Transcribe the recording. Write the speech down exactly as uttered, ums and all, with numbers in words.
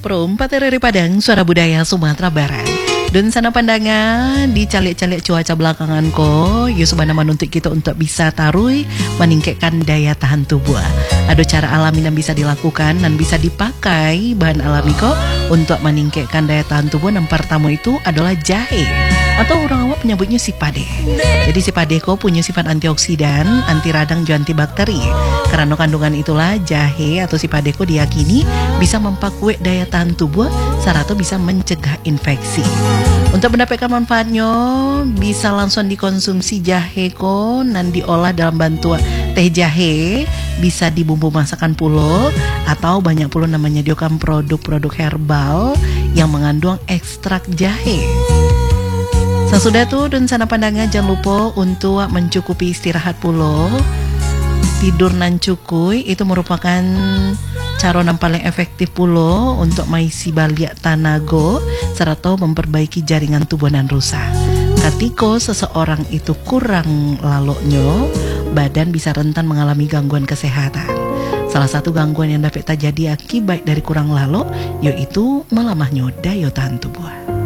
Pro empat R R I Padang, Suara Budaya Sumatera Barat. Dan sana pandangan di calik-calik cuaca belakangan ko, Yusubana menuntut kita untuk bisa tarui meningkatkan daya tahan tubuh. Ada cara alami yang bisa dilakukan dan bisa dipakai bahan alami ko untuk meningkatkan daya tahan tubuh. Yang pertama itu adalah jahe, atau orang awam menyebutnya sipade. Jadi sipade ko punya sifat antioksidan, anti radang, juga antibakteri. Karena kandungan itulah jahe atau sipade ko diyakini bisa memperkuat daya tahan tubuh serta bisa mencegah infeksi. Untuk mendapatkan manfaatnya bisa langsung dikonsumsi jahe ko dan diolah dalam bantuan teh jahe, bisa dibumbu masakan pulo, atau banyak pulo namanya diokan produk-produk herbal yang mengandung ekstrak jahe. Sesudah itu dan sana pandangan jangan lupa untuk mencukupi istirahat pulo. Tidur nan cukup itu merupakan cara yang paling efektif pulo untuk mengisi balik tanago serta memperbaiki jaringan tubuh dan rusak. Ketika seseorang itu kurang laloknya, badan bisa rentan mengalami gangguan kesehatan. Salah satu gangguan yang dapat terjadi akibat dari kurang lalok yaitu melemahnya daya tahan tubuh.